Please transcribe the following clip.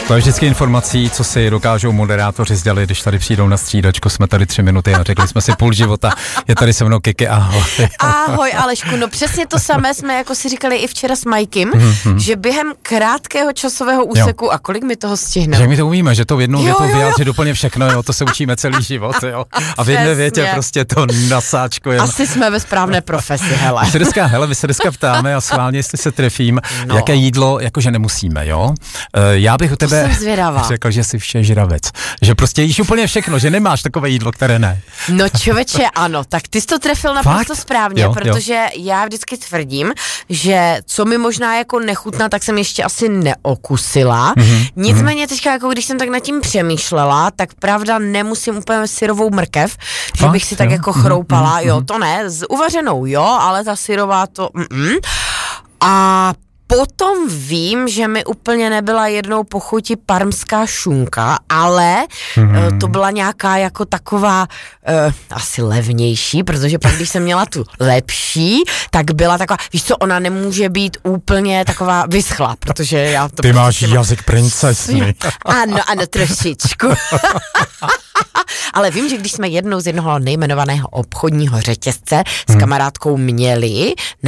To je vždycky informací, co si dokážou moderátoři sdělit, když tady přijdou na střídačku, jsme tady 3 minuty a řekli jsme si půl života. Je tady se mnou Kiki, ahoj. Ahoj Alešku, no přesně to samé jsme jako si říkali i včera s Majkem, že během krátkého časového úseku, a kolik mi toho stihneme? Že my to umíme, že to v jednou větou vyjádřit úplně všechno, jo, to se učíme celý život, jo. A v jedné větě prostě to nasáčkujeme. Asi jsme ve správné profesi, hele. My se dneska ptáme a schválně, jestli se trefím, jaké jídlo, jakože nemusíme, jo. Já bych u tebe řekl, že jsi všežravec. Že prostě jíš úplně všechno, že nemáš takové jídlo, které ne. No člověče, ano, tak ty jsi to trefil naprosto správně, protože já vždycky tvrdím, že co mi možná jako nechutná, tak jsem ještě asi neokusila. Nicméně teďka, jako když jsem tak nad tím přemýšlela, tak pravda nemusím úplně syrovou mrkev, že bych si tak jako chroupala, jo, to ne, s uvařenou, jo, ale ta syrová to A potom vím, že mi úplně nebyla jednou po chuti parmská šunka, ale to byla nějaká jako taková asi levnější, protože pak když jsem měla tu lepší, tak byla taková, víš co, ona nemůže být úplně taková vyschlá, protože já to... Ty máš jazyk princezny. Ano, trošičku. Ale vím, že když jsme jednou z jednoho nejmenovaného obchodního řetězce s kamarádkou měli